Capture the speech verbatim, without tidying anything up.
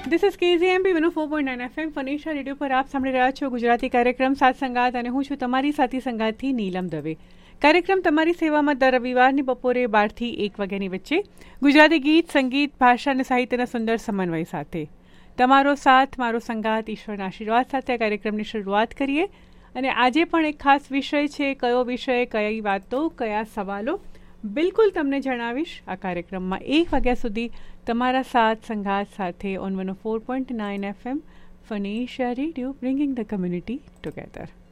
This is કેજીએમપી one O four point nine FM ફનિશા radio પર આપ સાંભળી રહ્યા છો ગુજરાતી કાર્યક્રમ સાત સંગાત અને હું છું તમારી સાથી સંગાતથી નીલમ દવે. કાર્યક્રમ તમારી સેવામાં દર રવિવારની બપોરે બારથી એક વાગ્યાની વચ્ચે ગુજરાતી ગીત, સંગીત, ભાષા અને સાહિત્યના સુંદર સમન્વય સાથે. તમારો સાથ મારો સંગાત, ઈશ્વરના આશીર્વાદ સાથે આ કાર્યક્રમની શરૂઆત કરીએ. અને આજે પણ એક ખાસ વિષય છે. કયો વિષય, કઈ વાતો, કયા સવાલો, બિલકુલ તમને જણાવીશ આ કાર્યક્રમમાં એક વાગ્યા સુધી તમારા સાથ સંગાત સાથે on one O four point nine FM ફનિશા radio, bringing the community together.